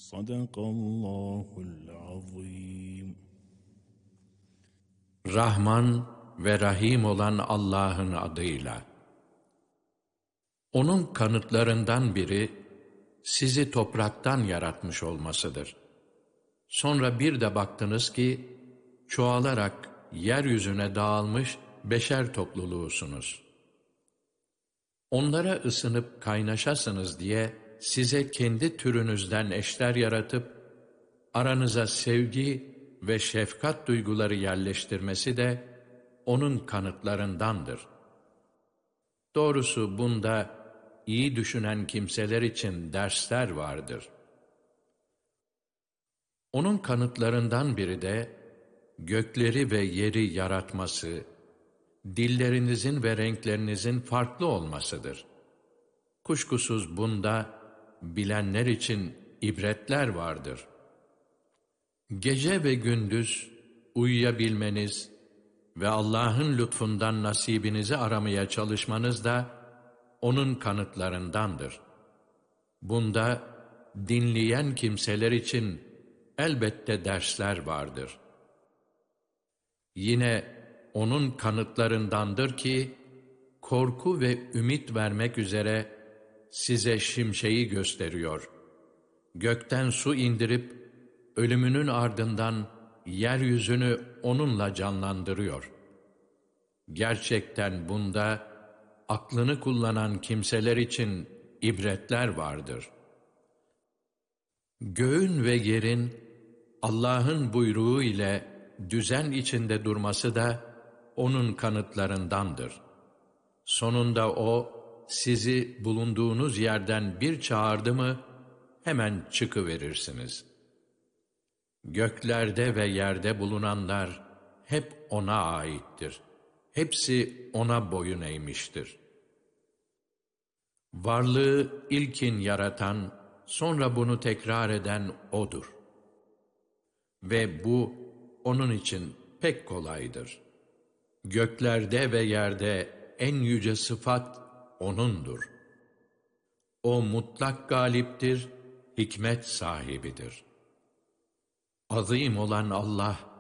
Sadakallahul azim. Rahman ve Rahim olan Allah'ın adıyla. Onun kanıtlarından biri, sizi topraktan yaratmış olmasıdır. Sonra bir de baktınız ki, çoğalarak yeryüzüne dağılmış beşer topluluğusunuz. Onlara ısınıp kaynaşasınız diye, size kendi türünüzden eşler yaratıp, aranıza sevgi ve şefkat duyguları yerleştirmesi de, onun kanıtlarındandır. Doğrusu bunda, iyi düşünen kimseler için dersler vardır. Onun kanıtlarından biri de, gökleri ve yeri yaratması, dillerinizin ve renklerinizin farklı olmasıdır. Kuşkusuz bunda, bilenler için ibretler vardır. Gece ve gündüz uyuyabilmeniz ve Allah'ın lütfundan nasibinizi aramaya çalışmanız da onun kanıtlarındandır. Bunda dinleyen kimseler için elbette dersler vardır. Yine onun kanıtlarındandır ki, korku ve ümit vermek üzere size şimşeği gösteriyor. Gökten su indirip, ölümünün ardından yeryüzünü onunla canlandırıyor. Gerçekten bunda, aklını kullanan kimseler için ibretler vardır. Göğün ve yerin, Allah'ın buyruğu ile düzen içinde durması da, onun kanıtlarındandır. Sonunda o, sizi bulunduğunuz yerden bir çağırdı mı, hemen çıkıverirsiniz. Göklerde ve yerde bulunanlar, hep ona aittir. Hepsi ona boyun eğmiştir. Varlığı ilkin yaratan, sonra bunu tekrar eden O'dur. Ve bu, onun için pek kolaydır. Göklerde ve yerde en yüce sıfat O'nundur. O mutlak galiptir, hikmet sahibidir. Azim olan Allah,